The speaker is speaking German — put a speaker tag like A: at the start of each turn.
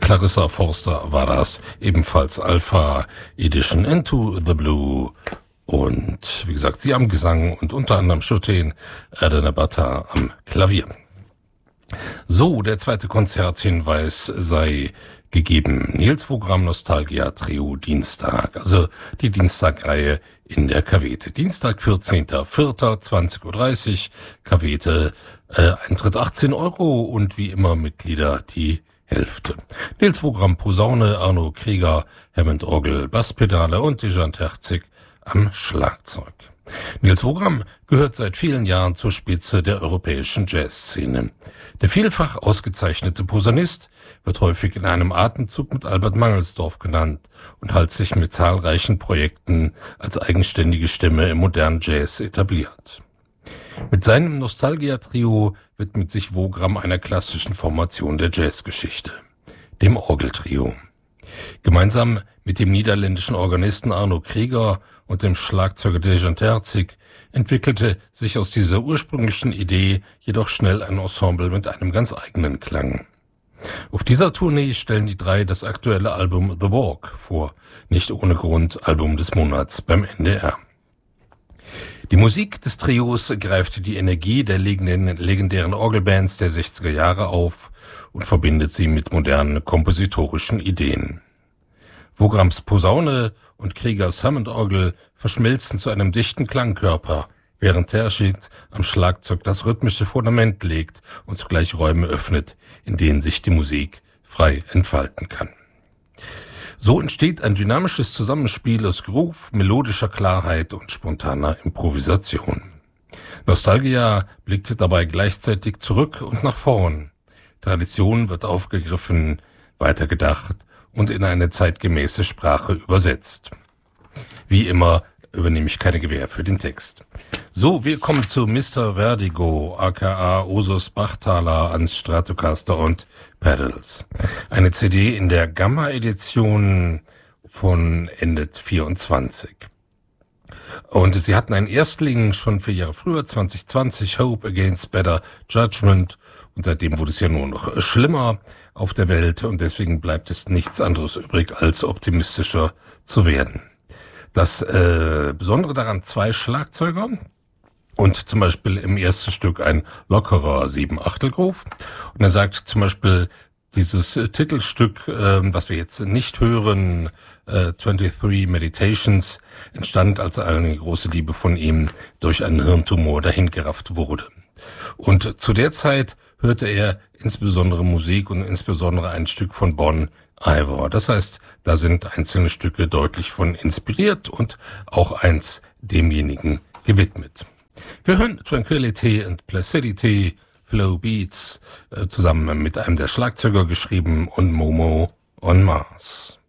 A: Clarissa Forster war das, ebenfalls Alpha Edition Into the Blue. Und wie gesagt, sie am Gesang und unter anderem Chotin Erdenabata am Klavier. So, der zweite Konzerthinweis sei gegeben. Nils Vogram Nostalgia Trio Dienstag, also die Dienstagreihe in der Kavete. Dienstag, 14.04., 20.30 Uhr, Kavete, Eintritt 18 € und wie immer Mitglieder die Hälfte. Nils Vogram Posaune, Arno Krieger, Hammond-Orgel, Basspedale und Dejan Terzig am Schlagzeug. Nils Vogram gehört seit vielen Jahren zur Spitze der europäischen Jazzszene. Der vielfach ausgezeichnete Posaunist wird häufig in einem Atemzug mit Albert Mangelsdorff genannt und hat sich mit zahlreichen Projekten als eigenständige Stimme im modernen Jazz etabliert. Mit seinem Nostalgia-Trio widmet sich Vogram einer klassischen Formation der Jazzgeschichte, dem Orgeltrio. Gemeinsam mit dem niederländischen Organisten Arno Krieger und dem Schlagzeuger Dejan Terzig entwickelte sich aus dieser ursprünglichen Idee jedoch schnell ein Ensemble mit einem ganz eigenen Klang. Auf dieser Tournee stellen die drei das aktuelle Album The Walk vor, nicht ohne Grund Album des Monats beim NDR. Die Musik des Trios greift die Energie der legendären Orgelbands der 60er Jahre auf und verbindet sie mit modernen kompositorischen Ideen. Vograms Posaune und Kriegers Hammond-Orgel verschmelzen zu einem dichten Klangkörper, während Terzig am Schlagzeug das rhythmische Fundament legt und zugleich Räume öffnet, in denen sich die Musik frei entfalten kann. So entsteht ein dynamisches Zusammenspiel aus Groove, melodischer Klarheit und spontaner Improvisation. Nostalgia blickt dabei gleichzeitig zurück und nach vorn. Tradition wird aufgegriffen, weitergedacht und in eine zeitgemäße Sprache übersetzt. Wie immer übernehme ich keine Gewähr für den Text. So, wir kommen zu Mr. Vertigo, aka Osus Bachthaler ans Stratocaster und Pedals. Eine CD in der Gamma-Edition von Ende 24. Und sie hatten einen Erstling schon 4 Jahre früher, 2020, Hope Against Better Judgment. Und seitdem wurde es ja nur noch schlimmer auf der Welt und deswegen bleibt es nichts anderes übrig, als optimistischer zu werden. Das Besondere daran, 2 Schlagzeuger und zum Beispiel im ersten Stück ein lockerer 7/8-Groove. Und er sagt zum Beispiel, dieses Titelstück, was wir jetzt nicht hören, 23 Meditations, entstand, als eine große Liebe von ihm durch einen Hirntumor dahingerafft wurde. Und zu der Zeit hörte er insbesondere Musik und insbesondere ein Stück von Bon Iver. Das heißt, da sind einzelne Stücke deutlich von inspiriert und auch eins demjenigen gewidmet. Wir hören Tranquility and Placidity, Flow Beats, zusammen mit einem der Schlagzeuger geschrieben und Momo on Mars.